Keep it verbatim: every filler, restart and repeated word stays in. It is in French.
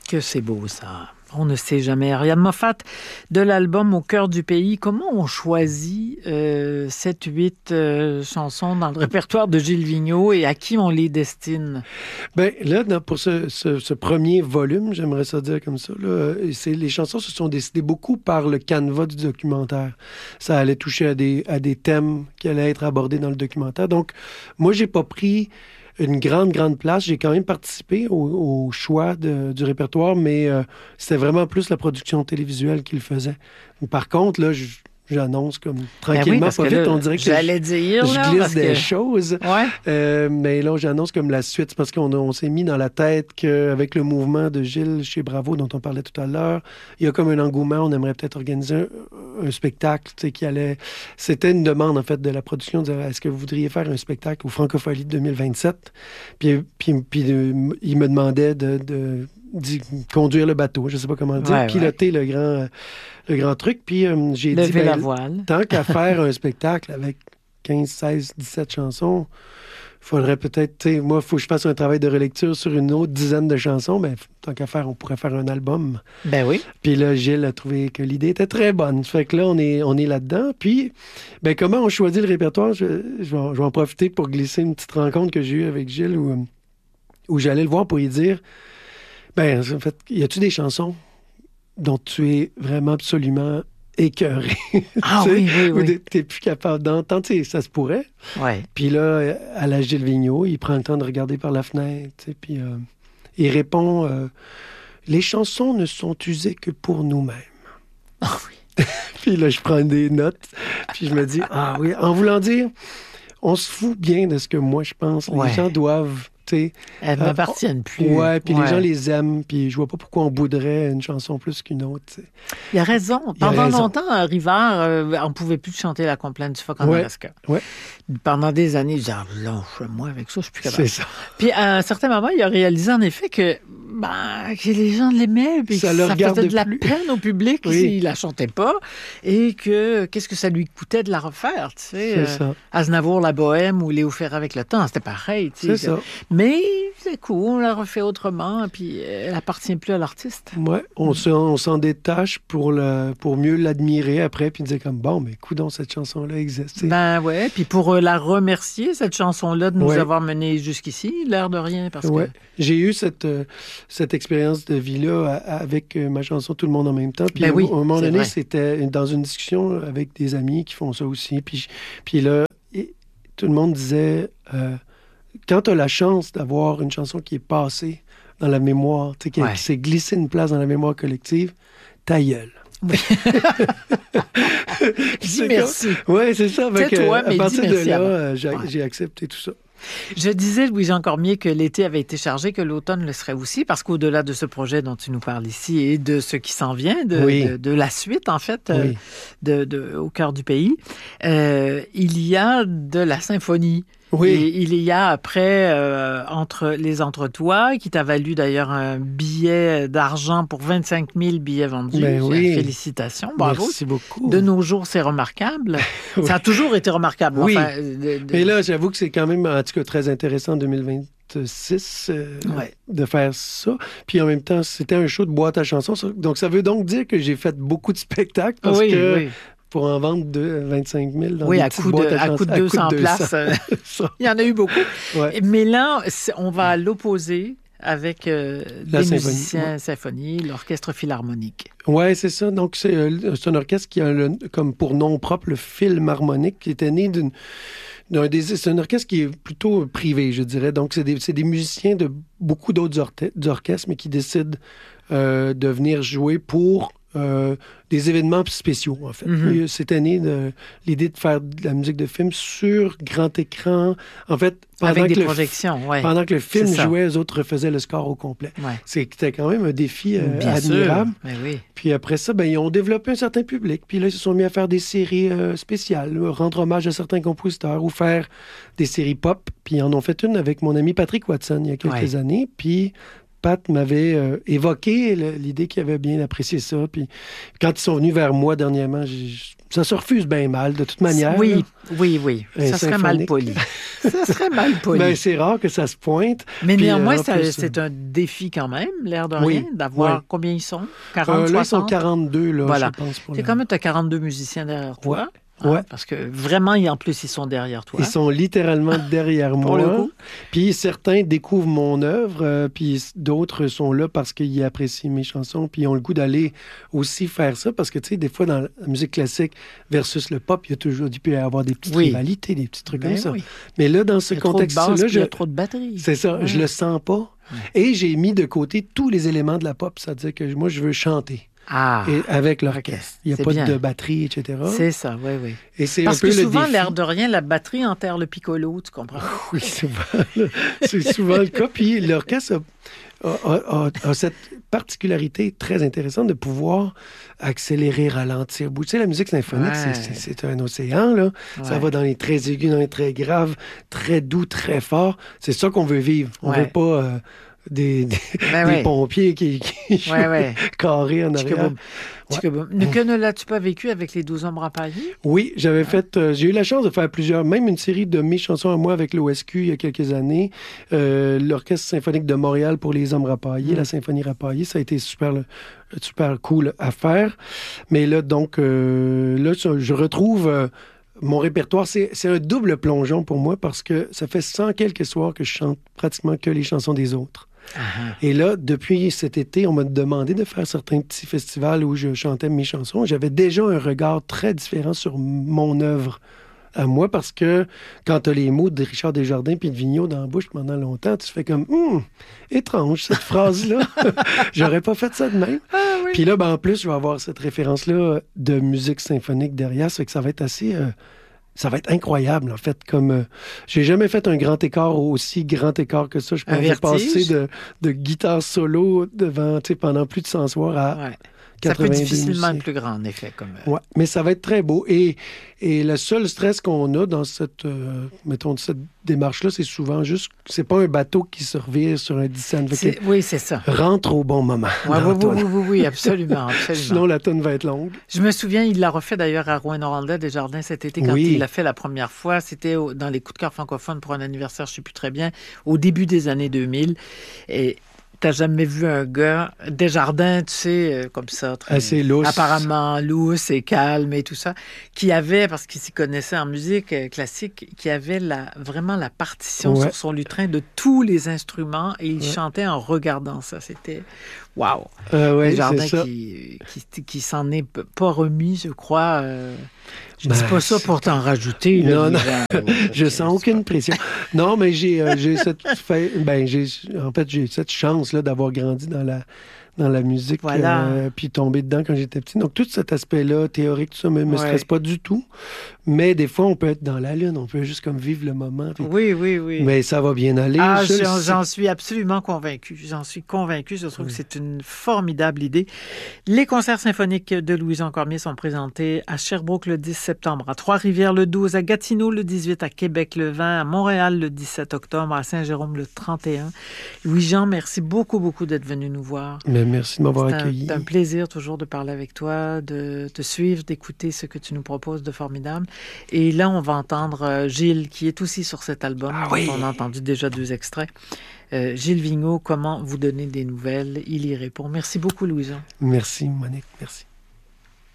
Que c'est beau, ça. On ne sait jamais. Ariane Moffat, de l'album Au cœur du pays, comment on choisit euh, sept, huit euh, chansons dans le répertoire de Gilles Vigneault et à qui on les destine? Bien, là, dans, pour ce, ce, ce premier volume, j'aimerais ça dire comme ça, là, c'est, les chansons se sont décidées beaucoup par le canevas du documentaire. Ça allait toucher à des, à des thèmes qui allaient être abordés dans le documentaire. Donc, moi, j'ai pas pris une grande, grande place. J'ai quand même participé au, au choix de, du répertoire, mais euh, c'était vraiment plus la production télévisuelle qui le faisait. Par contre, là, je, j'annonce comme tranquillement, ben oui, pas vite, là, on dirait que j'allais je, dire, je là, glisse parce des que... choses. Ouais. Euh, mais là, j'annonce comme la suite, parce qu'on on s'est mis dans la tête qu'avec le mouvement de Gilles chez Bravo, dont on parlait tout à l'heure, il y a comme un engouement, on aimerait peut-être organiser un, un spectacle, tu sais, qui allait... C'était une demande, en fait, de la production, de dire, est-ce que vous voudriez faire un spectacle au Francophonie de deux mille vingt-sept? Puis, puis, puis de, il me demandait de... de d'y conduire le bateau, je ne sais pas comment le dire, ouais, piloter ouais. le grand, le grand truc. Puis euh, j'ai Lever dit, ben, la voile. Tant qu'à faire un spectacle avec quinze, seize, dix-sept chansons, il faudrait peut-être, tu sais, moi, il faut que je fasse un travail de relecture sur une autre dizaine de chansons, mais tant qu'à faire, on pourrait faire un album. Ben oui. Puis là, Gilles a trouvé que l'idée était très bonne. Fait que là, on est, on est là-dedans. Puis, ben comment on choisit le répertoire? Je, je, vais, je vais en profiter pour glisser une petite rencontre que j'ai eue avec Gilles où, où j'allais le voir pour lui dire, ben, en fait, y a-tu des chansons dont tu es vraiment absolument écœuré? Ah oui, oui, oui. Ou t'es plus capable d'entendre, tu sais, ça se pourrait. Ouais. Puis là, à la Gilles Vigneault, il prend le temps de regarder par la fenêtre, tu sais, puis euh, il répond euh, « Les chansons ne sont usées que pour nous-mêmes. » Ah oui. Puis là, je prends des notes, puis je me dis « Ah oui, en voulant dire, on se fout bien de ce que moi je pense. Ouais. Les gens doivent... » Elles ne euh, m'appartiennent plus. Ouais, puis ouais. les gens les aiment, puis je vois pas pourquoi on bouderait une chanson plus qu'une autre. T'sais. Il a raison. Il a Pendant raison. longtemps, Rivard, euh, on ne pouvait plus chanter la complainte du phoque en ouais. Alaska. Ouais. Pendant des années, il disait, lâche-moi avec ça, je suis plus capable. C'est ça. Puis à un certain moment, il a réalisé en effet que, ben, que les gens l'aimaient, puis ça, que ça faisait de la plus. peine au public oui. s'il la chantait pas, et que qu'est-ce que ça lui coûtait de la refaire, tu sais. C'est euh, ça. Aznavour, La Bohème ou Léo Ferré avec le temps, c'était pareil, tu sais. C'est ça. Mais c'est cool, on la refait autrement, puis elle appartient plus à l'artiste. Ouais, on, se, on s'en détache pour, le, pour mieux l'admirer après, puis dire comme, bon, mais coudonc, cette chanson-là existe. T'sais. Ben ouais, puis pour euh, la remercier, cette chanson-là, de nous ouais. avoir menés jusqu'ici, l'air de rien, parce ouais. que... J'ai eu cette, euh, cette expérience de vie-là à, avec euh, ma chanson « Tout le monde en même temps ». Puis ben oui, à un moment donné, vrai. c'était dans une discussion avec des amis qui font ça aussi. Puis, puis là, et, tout le monde disait... Euh, quand tu as la chance d'avoir une chanson qui est passée dans la mémoire, qui, ouais. qui s'est glissée une place dans la mémoire collective, ta gueule. Oui. Dis merci. Oui, c'est ça. C'est que, toi, mais à partir dis de merci là, avant. j'ai, ouais. j'ai accepté tout ça. Je disais, Louis-Jean Cormier, que l'été avait été chargé, que l'automne le serait aussi, parce qu'au-delà de ce projet dont tu nous parles ici et de ce qui s'en vient, de, oui. de, de la suite, en fait, oui. euh, de, de, au cœur du pays, euh, il y a de la symphonie. Oui. Et il y a après, euh, entre les Entre-toi, qui t'a valu d'ailleurs un billet d'argent pour vingt-cinq mille billets vendus. Ben oui. Félicitations, bravo. Merci beaucoup. De nos jours, c'est remarquable. oui. Ça a toujours été remarquable. Oui. Enfin, de, de... Mais là, j'avoue que c'est quand même, en tout cas, très intéressant en deux mille vingt-six euh, ouais. de faire ça. Puis en même temps, c'était un show de boîte à chansons. Donc, ça veut donc dire que j'ai fait beaucoup de spectacles parce oui, que... Oui. Pour en vendre de vingt-cinq mille dans oui, des à petites coup boîtes de, à, à chans- coup de deux cents places. Euh, il y en a eu beaucoup. Ouais. Mais là, on va à l'opposé avec euh, des symphonie, musiciens ouais. symphonie, l'orchestre philharmonique. Oui, c'est ça. Donc, c'est, euh, c'est un orchestre qui a le, comme pour nom propre le Philharmonique, qui était né d'une... D'un des, c'est un orchestre qui est plutôt privé, je dirais. Donc, c'est des, c'est des musiciens de beaucoup d'autres orte- orchestres, mais qui décident euh, de venir jouer pour... Euh, des événements spéciaux, en fait. Mm-hmm. C'était né de l'idée de faire de la musique de film sur grand écran. En fait, pendant Avec que des le, projections, oui. Pendant que le film jouait, eux autres refaisaient le score au complet. Ouais. C'était quand même un défi euh, Bien admirable. Sûr. Mais oui. Puis après ça, ben, ils ont développé un certain public. Puis là, ils se sont mis à faire des séries euh, spéciales, rendre hommage à certains compositeurs ou faire des séries pop. Puis ils en ont fait une avec mon ami Patrick Watson il y a quelques ouais. années. Puis Pat m'avait euh, évoqué le, l'idée qu'il avait bien apprécié ça. Puis quand ils sont venus vers moi dernièrement, j'ai, ça se refuse bien mal, de toute manière. Oui, là. oui, oui. Ça serait mal poli. Ça serait mal poli. Ben, c'est rare que ça se pointe. Mais Puis, néanmoins, euh, ça, plus, c'est un défi quand même, l'air de rien, oui, d'avoir oui. combien ils sont? quarante, euh, là, ils sont soixante? quarante-deux, là, Voilà. je pense. Pour C'est le... quand même, tu as quarante-deux musiciens derrière toi. Ouais. Hein, Ouais. parce que vraiment, en plus, ils sont derrière toi. Ils sont littéralement derrière Pour moi. le coup. Puis certains découvrent mon œuvre, euh, puis d'autres sont là parce qu'ils apprécient mes chansons, puis ils ont le goût d'aller aussi faire ça, parce que, tu sais, des fois, dans la musique classique versus le pop, il y a toujours, il peut y avoir des petites Oui. rivalités, des petits trucs Ben comme ça. oui. Mais là, dans ce Il y a trop de contexte-là, basses, puis je... il y a trop de batterie. c'est ça, Ouais. je le sens pas. Ouais. Et j'ai mis de côté tous les éléments de la pop, c'est-à-dire que moi, je veux chanter. Ah, Et avec l'orchestre. ok. Il n'y a C'est pas bien. de batterie, et cetera. c'est ça, oui, oui. Et c'est Parce un peu que le souvent, défi. l'air de rien, la batterie enterre le piccolo, tu comprends? Oui, souvent, là, c'est souvent le cas. Puis l'orchestre a, a- a- a cette particularité très intéressante de pouvoir accélérer, ralentir. Tu sais, la musique symphonique, Ouais. c'est, c'est- c'est un océan, là. Ça Ouais. va dans les très aigus, dans les très graves, très doux, très fort. C'est ça qu'on veut vivre. On Ouais. veut pas euh, des, des, Ben des ouais. pompiers qui, qui jouent Ouais, ouais. carrés en arrière. Tchicaboum. Tchicaboum. Ne- Que ne l'as-tu pas vécu avec les douze ombres empaillées? Oui, j'avais fait. euh, j'ai eu la chance de faire plusieurs, même une série de mes chansons à moi avec l'O S Q il y a quelques années. Euh, L'Orchestre symphonique de Montréal pour les hommes rapaillés, Mm. la symphonie rapaillée, ça a été super, le- super cool à faire. Mais là, donc, euh, là, ça, je retrouve. euh, mon répertoire, c'est, c'est un double plongeon pour moi parce que ça fait cent quelques soirs que je chante pratiquement que les chansons des autres. Ah, Et là, depuis cet été, on m'a demandé de faire certains petits festivals où je chantais mes chansons. J'avais déjà un regard très différent sur mon œuvre à moi parce que quand tu as les mots de Richard Desjardins puis de Vigneault dans la bouche pendant longtemps, tu fais comme hum, étrange cette phrase-là. J'aurais pas fait ça de même. Ah oui. Puis là, ben, en plus, je vais avoir cette référence-là de musique symphonique derrière. Ça fait que ça va être assez. euh, ça va être incroyable, en fait. Comme euh, j'ai jamais fait un grand écart aussi grand écart que ça. Je Un pense vertige? passer de, de guitare solo devant, tu sais, pendant plus de cent soirs à ouais. Ça peut quatre-vingt-deux difficilement musiciens. être plus grand, en effet. Comme, euh, Ouais, mais ça va être très beau. Et, et le seul stress qu'on a dans cette, euh, mettons, cette démarche-là, c'est souvent juste, c'est pas un bateau qui se revire sur un dixaine. Fait que c'est- Oui, c'est ça. rentre au bon moment. Ouais, dans oui, la oui, toune. oui, oui, oui, absolument, absolument. Sinon, la tonne va être longue. Je me souviens, il l'a refait d'ailleurs à Rouen-Noranda Desjardins cet été quand Oui. il l'a fait la première fois. C'était au- dans les coups de cœur francophones pour un anniversaire, je ne sais plus très bien, au début des années deux mille. Et t'as jamais vu un gars, Desjardins, tu sais, euh, comme ça, très, Assez lousse. apparemment lousse et calme et tout ça, qui avait, parce qu'il s'y connaissait en musique euh, classique, qui avait la, vraiment la partition Ouais. sur son lutrin de tous les instruments et il Ouais. chantait en regardant ça. C'était waouh! Euh, ouais, Desjardins c'est ça. qui, qui, qui s'en est p- pas remis, je crois. euh, je Ben, dis pas ça pour t'en rajouter. là, Non, non. Yvan. Je sens aucune pression. Non, mais j'ai euh, j'ai cette fait, ben j'ai en fait j'ai cette chance là d'avoir grandi dans la dans la musique Voilà. euh, puis tomber dedans quand j'étais petit. Donc tout cet aspect-là théorique tout ça me, me Ouais. stresse pas du tout. Mais des fois on peut être dans la lune, on peut juste comme vivre le moment. puis- Oui, oui, oui. Mais ça va bien aller. Ah, je le j'en, sais. j'en suis absolument convaincu. J'en suis convaincu. Je trouve Oui. que c'est une formidable idée. Les concerts symphoniques de Louison Cormier sont présentés à Sherbrooke le dix septembre, à Trois-Rivières le douze, à Gatineau le dix-huit, à Québec le vingt, à Montréal le dix-sept octobre, à Saint-Jérôme le trente et un. Louis-Jean, merci beaucoup, beaucoup d'être venu nous voir. Mais merci de m'avoir C'est un, accueilli. c'est un plaisir toujours de parler avec toi, de te suivre, d'écouter ce que tu nous proposes de formidable. Et là, on va entendre euh, Gilles, qui est aussi sur cet album. Ah dont oui! On a entendu déjà deux extraits. Euh, Gilles Vigneault, comment vous donner des nouvelles? Il y répond. Merci beaucoup, Louison. Merci Monique, merci.